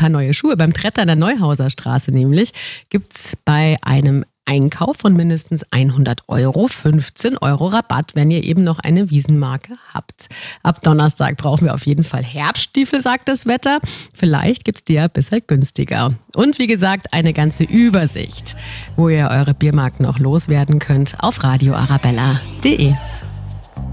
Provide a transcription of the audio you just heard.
paar neue Schuhe. Beim Tretter in der Neuhauser Straße nämlich gibt's bei einem Einkauf von mindestens 100 Euro 15 Euro Rabatt, wenn ihr eben noch eine Wiesenmarke habt. Ab Donnerstag brauchen wir auf jeden Fall Herbststiefel, sagt das Wetter. Vielleicht gibt's die ja bisher günstiger. Und wie gesagt, eine ganze Übersicht, wo ihr eure Biermarken auch loswerden könnt, auf radioarabella.de.